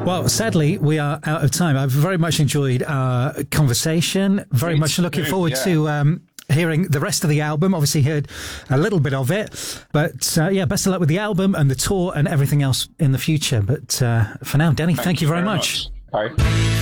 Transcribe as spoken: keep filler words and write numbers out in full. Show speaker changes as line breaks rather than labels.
Well, sadly, we are out of time. I've very much enjoyed our conversation. Very
Me
much looking
too,
forward
yeah.
to um, hearing the rest of the album. Obviously, heard a little bit of it. But uh, yeah, best of luck with the album and the tour and everything else in the future. But uh, for now, Danny, thank, thank you very, very much.
much. Bye.